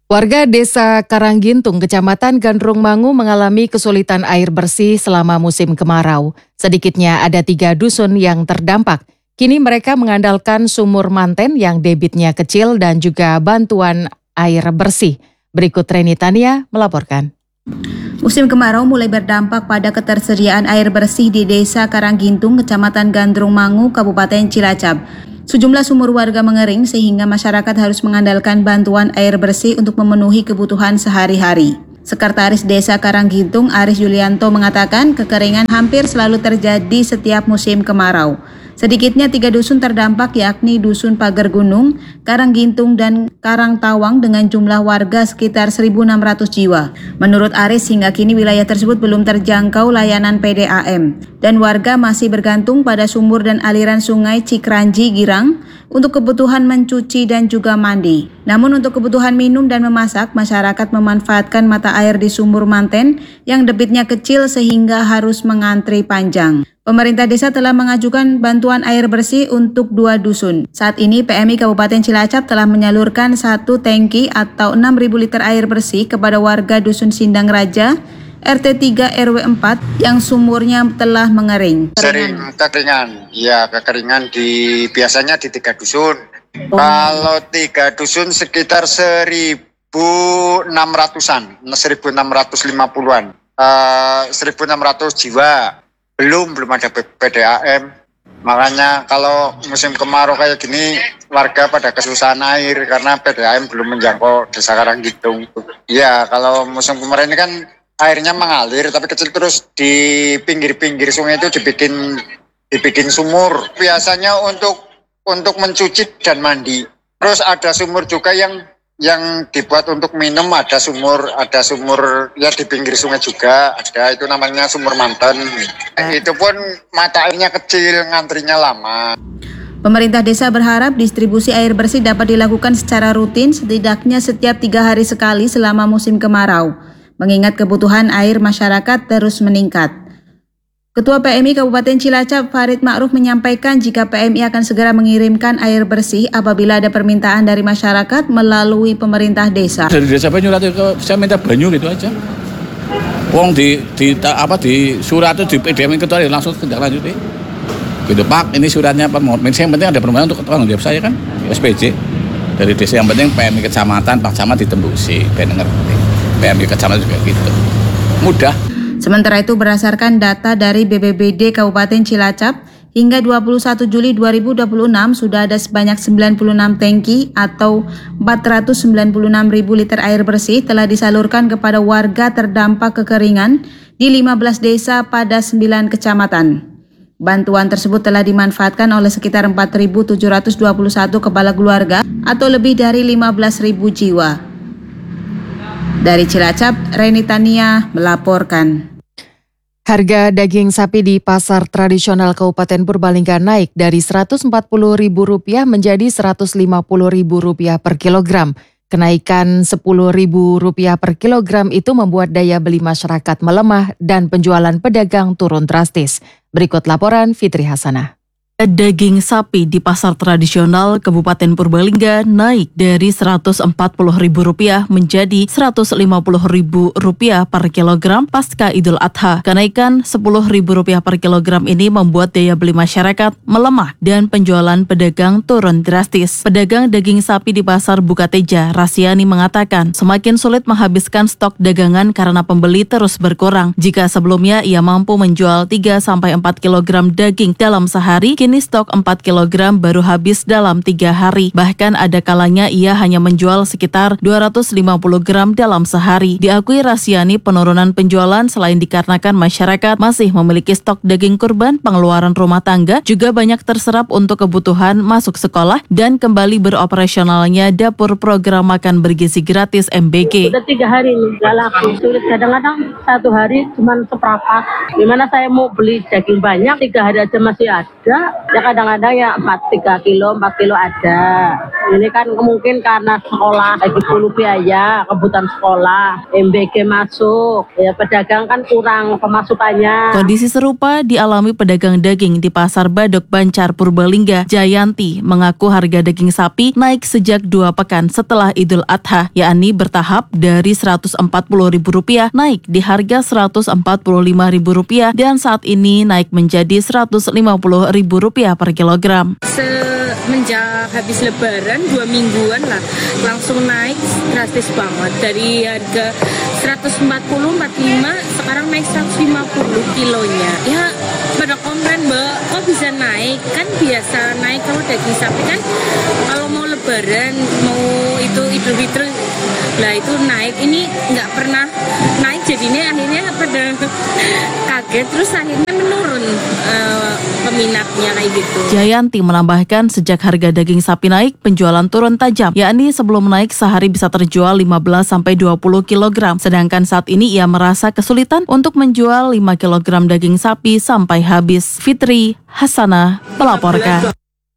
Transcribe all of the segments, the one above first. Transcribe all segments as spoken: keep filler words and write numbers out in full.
Warga Desa Karanggintung, Kecamatan Gandrung Mangu mengalami kesulitan air bersih selama musim kemarau. Sedikitnya ada tiga dusun yang terdampak. Kini mereka mengandalkan sumur manten yang debitnya kecil dan juga bantuan air bersih. Berikut Reni Tania melaporkan. Musim kemarau mulai berdampak pada ketersediaan air bersih di Desa Karanggintung, Kecamatan Gandrung Mangu, Kabupaten Cilacap. Sejumlah sumur warga mengering sehingga masyarakat harus mengandalkan bantuan air bersih untuk memenuhi kebutuhan sehari-hari. Sekretaris Desa Karanggintung, Aris Yulianto, mengatakan kekeringan hampir selalu terjadi setiap musim kemarau. Sedikitnya tiga dusun terdampak, yakni Dusun Pagar Gunung, Karanggintung, dan Karangtawang dengan jumlah warga sekitar seribu enam ratus jiwa. Menurut Aris, hingga kini wilayah tersebut belum terjangkau layanan P D A M dan warga masih bergantung pada sumur dan aliran sungai Cikranji Girang untuk kebutuhan mencuci dan juga mandi. Namun untuk kebutuhan minum dan memasak, masyarakat memanfaatkan mata air di sumur manten yang debitnya kecil sehingga harus mengantri panjang. Pemerintah desa telah mengajukan bantuan air bersih untuk dua dusun. Saat ini P M I Kabupaten Cilacap telah menyalurkan satu tangki atau enam ribu liter air bersih kepada warga Dusun Sindang Raja, R T tiga R W empat yang sumurnya telah mengering. Sering kekeringan, ya kekeringan di biasanya di tiga dusun. Oh. Kalau tiga dusun sekitar seribu enam ratusan, seribu enam ratus lima puluhan, uh, seribu enam ratus jiwa. Belum, belum ada P D A M. Makanya kalau musim kemarau kayak gini, warga pada kesusahan air karena P D A M belum menjangkau Desa Karanggintung. Iya, kalau musim kemarin ini kan airnya mengalir tapi kecil, terus di pinggir-pinggir sungai itu dibikin dibikin sumur. Biasanya untuk untuk mencuci dan mandi. Terus ada sumur juga yang yang dibuat untuk minum, ada sumur, ada sumur ya di pinggir sungai juga ada, itu namanya sumur manten. Itu pun mata airnya kecil, ngantrinya lama. Pemerintah desa berharap distribusi air bersih dapat dilakukan secara rutin setidaknya setiap tiga hari sekali selama musim kemarau, mengingat kebutuhan air masyarakat terus meningkat. Ketua P M I Kabupaten Cilacap, Farid Ma'ruf, menyampaikan jika P M I akan segera mengirimkan air bersih apabila ada permintaan dari masyarakat melalui pemerintah desa. Dari desa penyurat itu saya minta banyu gitu aja. Wong di di apa di surat itu di P D M ketua langsung tindak lanjuti. Gitu Pak, ini suratnya Pak. Yang penting ada permohonan untuk tanggung jawab saya kan, S P J dari desa. Yang penting P M I kecamatan, Pak Camat ditembusi, ben ngerti. P M I kecamatan juga gitu. Mudah. Sementara itu berdasarkan data dari B P B D Kabupaten Cilacap, hingga dua puluh satu Juli dua ribu dua puluh enam sudah ada sebanyak sembilan puluh enam tangki atau empat ratus sembilan puluh enam ribu liter air bersih telah disalurkan kepada warga terdampak kekeringan di lima belas desa pada sembilan kecamatan. Bantuan tersebut telah dimanfaatkan oleh sekitar empat ribu tujuh ratus dua puluh satu kepala keluarga atau lebih dari lima belas ribu jiwa. Dari Cilacap, Reni Tania melaporkan. Harga daging sapi di pasar tradisional Kabupaten Purbalingga naik dari seratus empat puluh ribu rupiah menjadi seratus lima puluh ribu rupiah per kilogram. Kenaikan sepuluh ribu rupiah per kilogram itu membuat daya beli masyarakat melemah dan penjualan pedagang turun drastis. Berikut laporan Fitri Hasanah. Daging sapi di pasar tradisional Kabupaten Purbalingga naik dari seratus empat puluh ribu rupiah menjadi seratus lima puluh ribu rupiah per kilogram pasca Idul Adha. Kenaikan sepuluh ribu rupiah per kilogram ini membuat daya beli masyarakat melemah dan penjualan pedagang turun drastis. Pedagang daging sapi di pasar Bukateja, Rasiani, mengatakan semakin sulit menghabiskan stok dagangan karena pembeli terus berkurang. Jika sebelumnya ia mampu menjual tiga sampai empat kilogram daging dalam sehari, kini stok empat kilogram baru habis dalam tiga hari. Bahkan ada kalanya ia hanya menjual sekitar dua ratus lima puluh gram dalam sehari. Diakui Rasiani, penurunan penjualan selain dikarenakan masyarakat masih memiliki stok daging kurban, pengeluaran rumah tangga juga banyak terserap untuk kebutuhan masuk sekolah dan kembali beroperasionalnya dapur program makan bergizi gratis M B G. Udah tiga hari ini gak laku. Sulit, kadang-kadang satu hari cuma seperempat. Gimana saya mau beli daging banyak, tiga hari aja masih ada. Ya kadang-kadang ya empat tiga kilo, empat kilo ada. Ini kan mungkin karena sekolah lagi perlu biaya, kebutuhan sekolah, M B G masuk, ya pedagang kan kurang pemasukannya. Kondisi serupa dialami pedagang daging di Pasar Badok Bancar Purbalingga. Jayanti mengaku harga daging sapi naik sejak dua pekan setelah Idul Adha, yakni bertahap dari seratus empat puluh ribu rupiah naik di harga seratus empat puluh lima ribu rupiah dan saat ini naik menjadi seratus lima puluh ribu rupiah per kilogram. Semenjak habis lebaran dua mingguan lah langsung naik drastis banget dari harga seratus empat puluh, empat puluh lima sekarang naik seratus lima puluh kilonya. Ya pada komplain, Mbak, kok bisa naik? Kan biasa naik kalau daging sapi kan kalau mau lebaran, mau itu Idul Fitri lah itu naik, ini nggak pernah naik jadinya akhirnya pada kaget terus akhirnya menurun uh, peminatnya kayak gitu. Jayanti menambahkan sejak harga daging sapi naik penjualan turun tajam, yakni sebelum naik sehari bisa terjual lima belas sampai dua puluh kilogram, sedangkan saat ini ia merasa kesulitan untuk menjual lima kilogram daging sapi sampai habis. Fitri Hasanah melaporkan.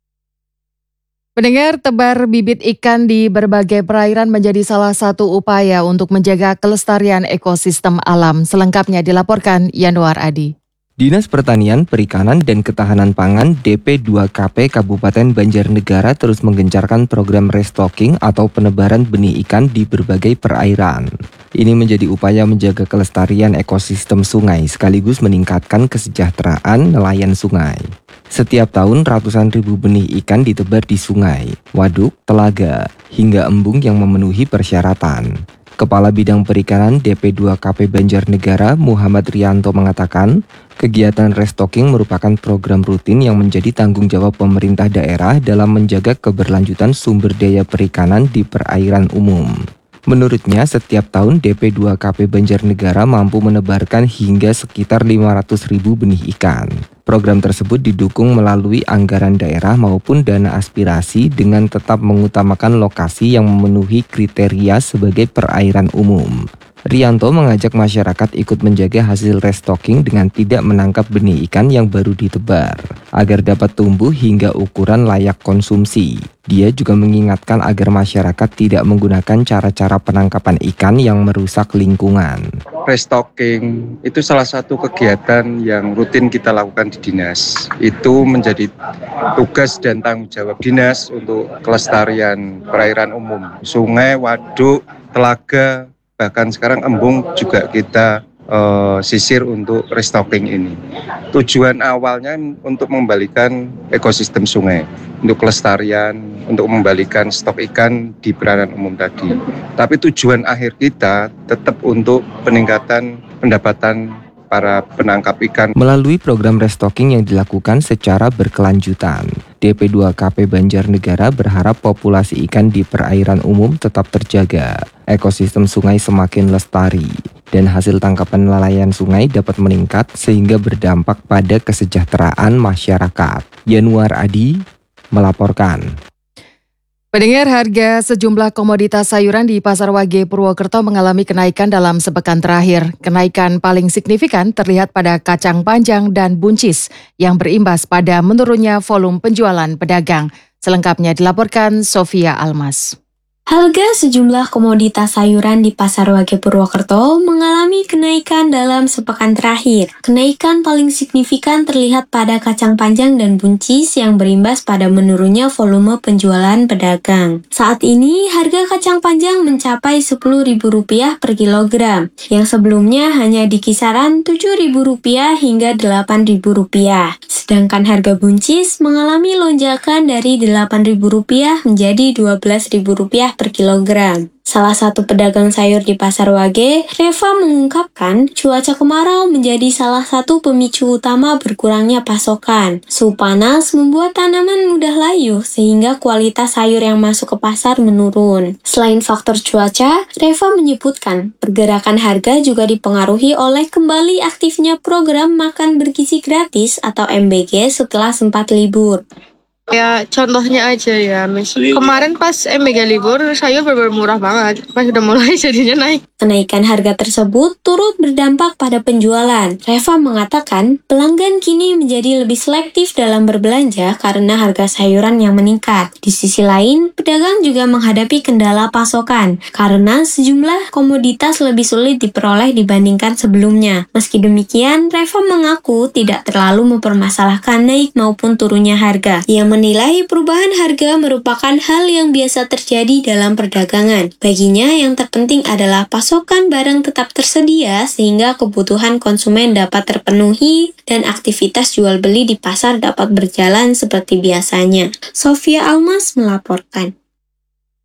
Pendengar, tebar bibit ikan di berbagai perairan menjadi salah satu upaya untuk menjaga kelestarian ekosistem alam. Selengkapnya dilaporkan Yanuar Adi. Dinas Pertanian, Perikanan, dan Ketahanan Pangan D P dua K P Kabupaten Banjarnegara terus menggencarkan program restocking atau penebaran benih ikan di berbagai perairan. Ini menjadi upaya menjaga kelestarian ekosistem sungai sekaligus meningkatkan kesejahteraan nelayan sungai. Setiap tahun ratusan ribu benih ikan ditebar di sungai, waduk, telaga, hingga embung yang memenuhi persyaratan. Kepala Bidang Perikanan D P dua K P Banjarnegara Muhammad Rianto mengatakan, kegiatan restocking merupakan program rutin yang menjadi tanggung jawab pemerintah daerah dalam menjaga keberlanjutan sumber daya perikanan di perairan umum. Menurutnya, setiap tahun D P dua K P Banjarnegara mampu menebarkan hingga sekitar lima ratus ribu benih ikan. Program tersebut didukung melalui anggaran daerah maupun dana aspirasi dengan tetap mengutamakan lokasi yang memenuhi kriteria sebagai perairan umum. Rianto mengajak masyarakat ikut menjaga hasil restocking dengan tidak menangkap benih ikan yang baru ditebar, agar dapat tumbuh hingga ukuran layak konsumsi. Dia juga mengingatkan agar masyarakat tidak menggunakan cara-cara penangkapan ikan yang merusak lingkungan. Restocking itu salah satu kegiatan yang rutin kita lakukan di dinas. Itu menjadi tugas dan tanggung jawab dinas untuk kelestarian perairan umum. Sungai, waduk, telaga, bahkan sekarang embung juga kita uh, sisir untuk restocking ini. Tujuan awalnya untuk mengembalikan ekosistem sungai, untuk kelestarian, untuk mengembalikan stok ikan di perairan umum tadi. Tapi tujuan akhir kita tetap untuk peningkatan pendapatan para penangkap ikan. Melalui program restocking yang dilakukan secara berkelanjutan, D P dua K P Banjarnegara berharap populasi ikan di perairan umum tetap terjaga, ekosistem sungai semakin lestari, dan hasil tangkapan nelayan sungai dapat meningkat sehingga berdampak pada kesejahteraan masyarakat. Yanuar Adi melaporkan. Pendengar, harga sejumlah komoditas sayuran di Pasar Wage Purwokerto mengalami kenaikan dalam sepekan terakhir. Kenaikan paling signifikan terlihat pada kacang panjang dan buncis yang berimbas pada menurunnya volume penjualan pedagang. Selengkapnya dilaporkan Sofia Almas. Harga sejumlah komoditas sayuran di Pasar Wage Purwokerto mengalami kenaikan dalam sepekan terakhir. Kenaikan paling signifikan terlihat pada kacang panjang dan buncis yang berimbas pada menurunnya volume penjualan pedagang. Saat ini harga kacang panjang mencapai sepuluh ribu rupiah per kilogram, yang sebelumnya hanya di kisaran tujuh ribu rupiah hingga delapan ribu rupiah. Sedangkan harga buncis mengalami lonjakan dari delapan ribu rupiah menjadi dua belas ribu rupiah per kilogram. Salah satu pedagang sayur di Pasar Wage, Reva, mengungkapkan cuaca kemarau menjadi salah satu pemicu utama berkurangnya pasokan. Suhu panas membuat tanaman mudah layu sehingga kualitas sayur yang masuk ke pasar menurun. Selain faktor cuaca, Reva menyebutkan pergerakan harga juga dipengaruhi oleh kembali aktifnya program makan bergizi gratis atau M B G setelah sempat libur. Ya contohnya aja ya, Miss. Kemarin pas M B K libur, sayur bener-bener murah banget. Pas udah mulai jadinya naik. Kenaikan harga tersebut turut berdampak pada penjualan. Reva mengatakan, pelanggan kini menjadi lebih selektif dalam berbelanja karena harga sayuran yang meningkat. Di sisi lain, pedagang juga menghadapi kendala pasokan karena sejumlah komoditas lebih sulit diperoleh dibandingkan sebelumnya. Meski demikian, Reva mengaku tidak terlalu mempermasalahkan naik maupun turunnya harga. Ia menilai perubahan harga merupakan hal yang biasa terjadi dalam perdagangan. Baginya, yang terpenting adalah pasokan barang tetap tersedia sehingga kebutuhan konsumen dapat terpenuhi dan aktivitas jual beli di pasar dapat berjalan seperti biasanya. Sofia Almas melaporkan.